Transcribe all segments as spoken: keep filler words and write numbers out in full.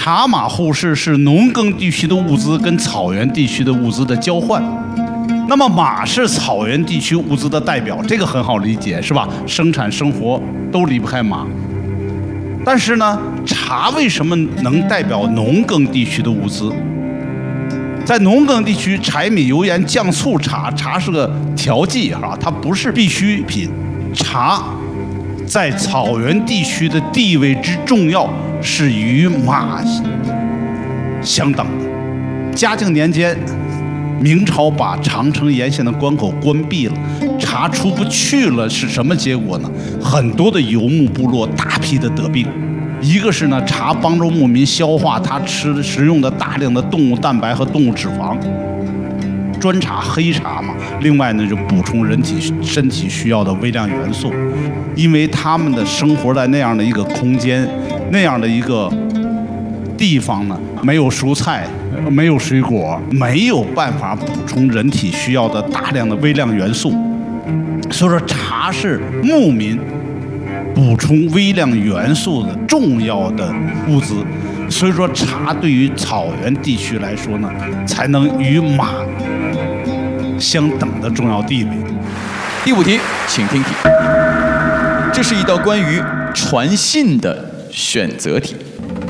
茶马互市是农耕地区的物资跟草原地区的物资的交换。那么马是草原地区物资的代表，这个很好理解，是吧？生产生活都离不开马。但是呢，茶为什么能代表农耕地区的物资？在农耕地区，柴米油盐酱醋茶，茶是个调剂哈，它不是必需品。茶在草原地区的地位之重要是与马相等的。嘉靖年间，明朝把长城沿线的关口关闭了，茶出不去了，是什么结果呢？很多的游牧部落大批的得病。一个是呢，茶帮助牧民消化他吃食用的大量的动物蛋白和动物脂肪，砖茶、黑茶嘛。另外呢，就补充人体身体需要的微量元素，因为他们的生活在那样的一个空间，那样的一个地方呢，没有蔬菜，没有水果，没有办法补充人体需要的大量的微量元素。所以说，茶是牧民补充微量元素的重要的物资，所以说茶对于草原地区来说呢，才能与马相等的重要地位。 第五题，请听题，这是一道关于传信的选择题，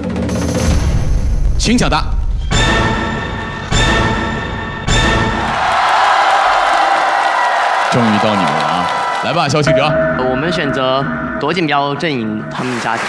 请抢答。终于到你们了啊！来吧，萧庆哲。 我们选择夺锦标阵营他们家庭。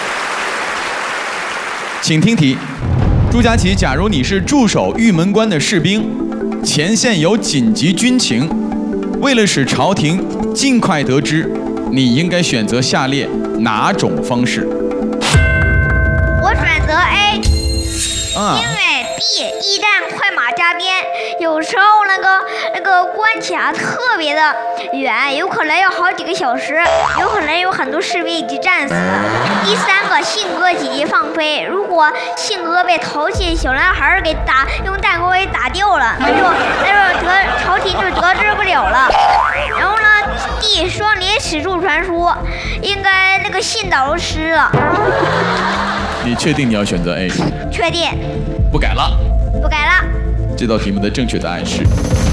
请听题：朱佳琪，假如你是驻守玉门关的士兵，前线有紧急军情，为了使朝廷尽快得知，你应该选择下列哪种方式？ 我选择 A。 啊。 因为 B 驿站快马加鞭，有时候那个那个关卡特别的远，有可能要好几个小时，有可能有很多士兵已经战死。第三个，信鸽紧急放飞，如果信鸽被淘气小男孩给打用弹弓给打掉了，那就那就得朝廷就得知不了了。然后呢 ，D 双联史书传输，应该那个信早就湿了。 你确定你要选择 A？ 确定。 不改了。 不改了。 这道题目的正确答案是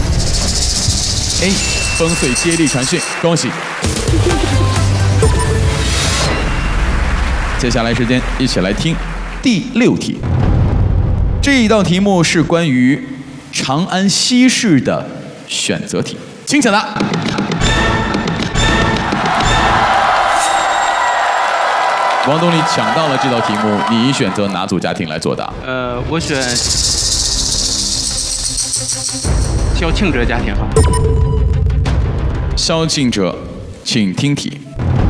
A， 烽燧接力传讯，恭喜。接下来时间一起来听第六题。这一道题目是关于长安西市的选择题，请抢答。王东，你抢到了这道题目，你选择哪组家庭来作答？ 呃，我选萧庆哲家庭哈。 萧庆哲，请听题，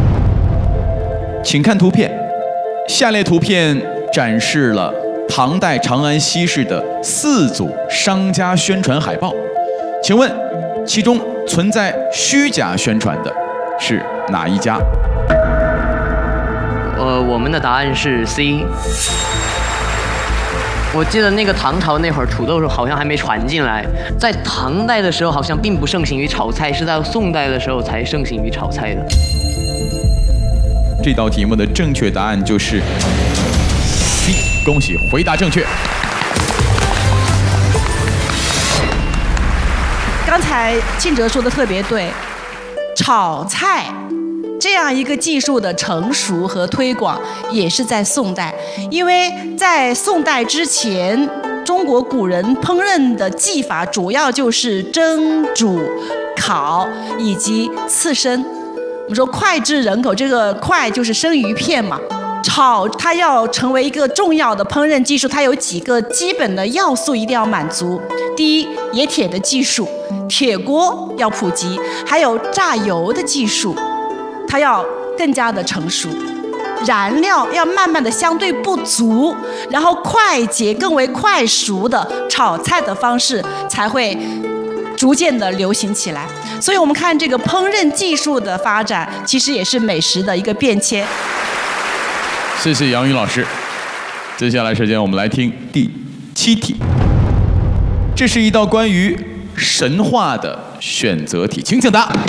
请看图片，下列图片展示了唐代长安西市的四组商家宣传海报，请问其中存在虚假宣传的是哪一家？ 呃，我们的答案是 C。我记得那个唐朝那会儿土豆好像还没传进来，在唐代的时候好像并不盛行于炒菜，是在宋代的时候才盛行于炒菜的。 这道题目的正确答案就是 C， 恭喜回答正确。 刚才庆哲说的特别对，炒菜这样一个技术的成熟和推广也是在宋代，因为在宋代之前，中国古人烹饪的技法主要就是蒸、煮、烤以及刺身。我们说脍炙人口，这个脍就是生鱼片嘛。炒它要成为一个重要的烹饪技术，它有几个基本的要素一定要满足。第一，冶铁的技术，铁锅要普及，还有榨油的技术，它要更加的成熟，燃料要慢慢的相对不足，然后快捷更为快熟的炒菜的方式才会逐渐的流行起来。所以我们看这个烹饪技术的发展，其实也是美食的一个变迁。 谢谢杨云老师。接下来时间我们来听第七题，这是一道关于神话的选择题，请抢答。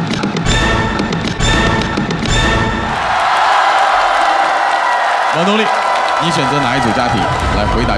王东丽，你选择哪一组家庭来回答